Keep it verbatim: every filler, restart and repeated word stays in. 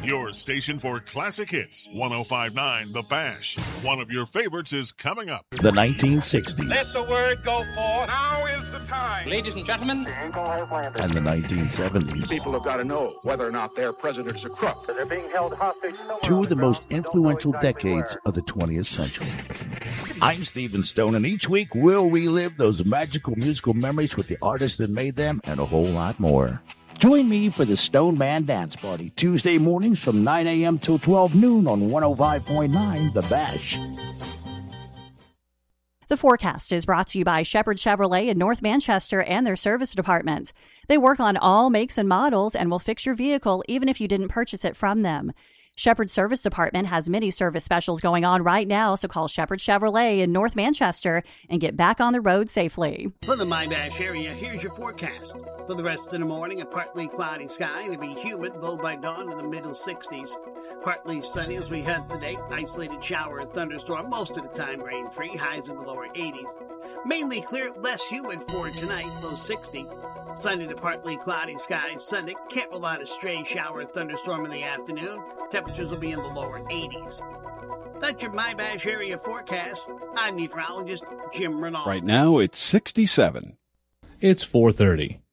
Your station for classic hits, one oh five point nine The Bash. One of your favorites is coming up. The nineteen sixties. Let the word go forth. Now is the time. Ladies and gentlemen. And the nineteen seventies. People have got to know whether or not their president's a crook. They're being held hostage. Two of the most influential decades of the twentieth century. I'm Stephen Stone, and each week we'll relive those magical musical memories with the artists that made them and a whole lot more. Join me for the Stone Man Dance Party, Tuesday mornings from nine a.m. till twelve noon on one oh five point nine The Bash. The forecast is brought to you by Shepherd Chevrolet in North Manchester and their service department. They work on all makes and models and will fix your vehicle even if you didn't purchase it from them. Shepherd Service Department has many service specials going on right now, so call Shepherd Chevrolet in North Manchester and get back on the road safely. For the My Bash area, here's your forecast. For the rest of the morning, a partly cloudy sky. It'll be humid, low by dawn in the middle sixties. Partly sunny as we head today. Isolated shower and thunderstorm, most of the time rain-free. Highs in the lower eighties. Mainly clear, less humid for tonight, low sixty. Sunday to partly cloudy skies. Sunday, can't rule out a stray shower and thunderstorm in the afternoon. Temperatures will be in the lower eighties. That's your My Bash area forecast. I'm meteorologist Jim Renaud. Right now, it's sixty-seven. It's four thirty.